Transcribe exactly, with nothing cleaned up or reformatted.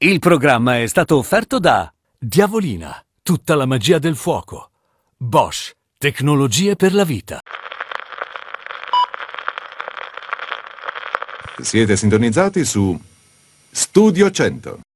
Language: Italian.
Il programma è stato offerto da Diavolina, tutta la magia del fuoco. Bosch, tecnologie per la vita. Siete sintonizzati su Studio cento.